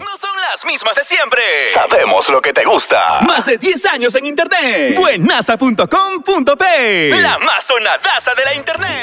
no son las mismas de siempre. Sabemos lo que te gusta. Más de 10 años en internet. Buenaza.com.p. La más sonadaza de la internet.